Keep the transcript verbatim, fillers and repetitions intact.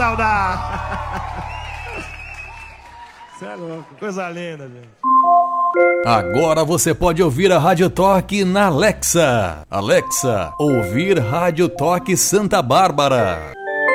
saudade. Você é louco. Coisa linda, gente. Agora você pode ouvir a Rádio Toque na Alexa. Alexa, ouvir Rádio Toque Santa Bárbara.